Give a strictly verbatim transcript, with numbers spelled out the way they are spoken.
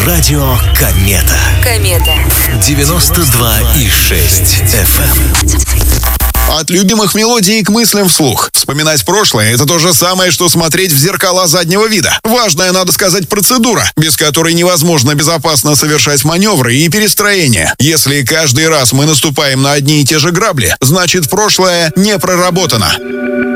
Радио Комета. Комета. девяносто два и шесть эф эм. От любимых мелодий к мыслям вслух. Вспоминать прошлое — это то же самое, что смотреть в зеркала заднего вида. Важная, надо сказать, процедура, без которой невозможно безопасно совершать маневры и перестроения. Если каждый раз мы наступаем на одни и те же грабли, значит, прошлое не проработано.